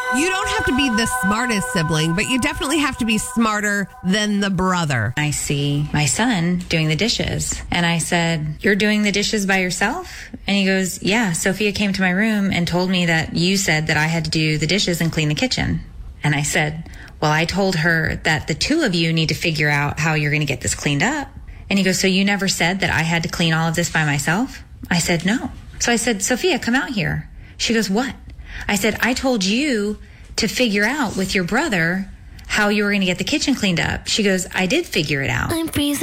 You don't have to be the smartest sibling, but you definitely have to be smarter than the brother. I see my son doing the dishes. And I said, "You're doing the dishes by yourself?" And he goes, "Yeah, Sophia came to my room and told me that you said that I had to do the dishes and clean the kitchen." And I said, "Well, I told her that the two of you need to figure out how you're going to get this cleaned up." And he goes, "So you never said that I had to clean all of this by myself?" I said, "No." So I said, "Sophia, come out here." She goes, "What?" I said, "I told you to figure out with your brother how you were going to get the kitchen cleaned up." She goes, "I did figure it out." I'm freezing.